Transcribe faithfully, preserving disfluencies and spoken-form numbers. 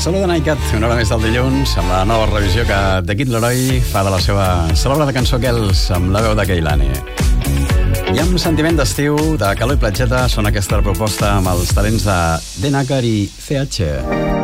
Salut de Naicat, una hora més del dilluns, amb la nova revisió que The Kid Laroi fa de la seva celebrada cançó Girls amb la veu de Kehlani. I amb sentiment d'estiu de calor i platgeta sona aquesta proposta amb els talents de D-Nacar i C H.